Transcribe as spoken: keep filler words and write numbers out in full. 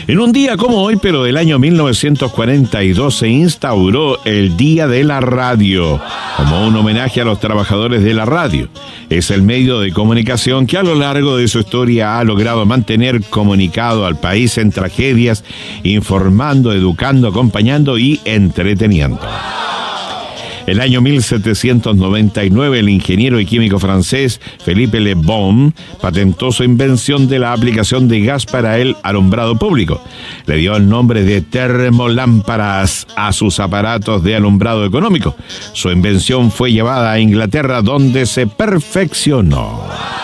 En un día como hoy, pero del año mil novecientos cuarenta y dos, se instauró el Día de la Radio, como un homenaje a los trabajadores de la radio. Es el medio de comunicación que a lo largo de su historia ha logrado mantener comunicado al país en tragedias, informando, educando, acompañando y entreteniendo. El año mil setecientos noventa y nueve, el ingeniero y químico francés Philippe Le Bon patentó su invención de la aplicación de gas para el alumbrado público. Le dio el nombre de termolámparas a sus aparatos de alumbrado económico. Su invención fue llevada a Inglaterra, donde se perfeccionó.